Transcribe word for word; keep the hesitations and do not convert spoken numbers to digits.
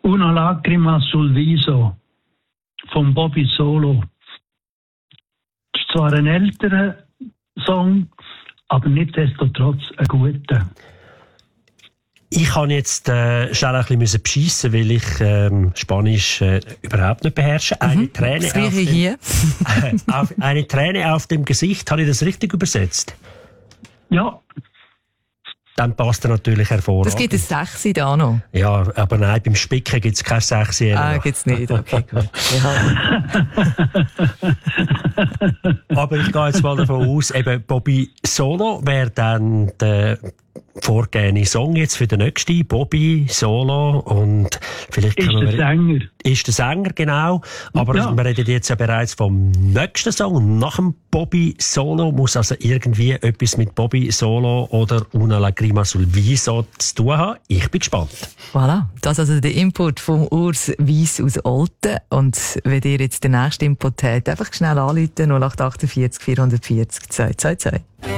Una lacrima sul viso von Bobby Solo. Das ist zwar ein älterer Song, aber nichtsdestotrotz ein guter. Ich kann jetzt äh, schnell ein bisschen beschissen, weil ich ähm, Spanisch äh, überhaupt nicht beherrsche. Eine, Mhm, Träne das auf Gleiche dem, hier. äh, auf, eine Träne auf dem Gesicht, habe ich das richtig übersetzt? Ja, Dann passt er natürlich hervorragend. Das gibt ein Sechsi da noch. Ja, aber nein, beim Spicken gibt es kein Sechsi. Ah, gibt's nicht. Okay, gut. Ja. Aber ich gehe jetzt mal davon aus, eben Bobby Solo wäre dann der vorgegebene Song jetzt für den nächsten. Bobby Solo und vielleicht ist können der wir... Sänger. Ist der Sänger, genau. Aber Ja. wir reden jetzt ja bereits vom nächsten Song. Und nach dem Bobby Solo muss also irgendwie etwas mit Bobby Solo oder Una Lacrima sul Viso zu tun haben. Ich bin gespannt. Voilà. Das ist also der Input vom Urs Weiss aus Olten. Und wenn ihr jetzt den nächsten Input habt, einfach schnell anrufen null acht acht vier vierhundertvierzig zwei zwei zwei.